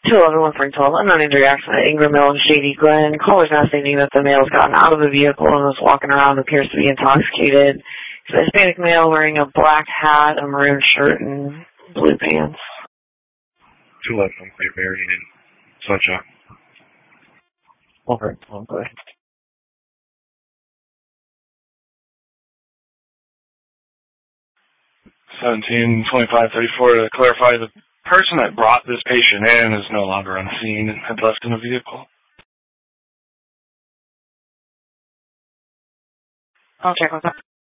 211-112, unknown injury accident at Ingram Mill and Shady Glen. Caller's now stating that the male has gotten out of the vehicle and was walking around, appears to be intoxicated. He's a Hispanic male wearing a black hat, a maroon shirt, and blue pants. 211, Great Marion and Sunshine. Okay, okay. 17-25-34 to clarify, the person that brought this patient in is no longer on scene and had left in the vehicle. I'll check with that.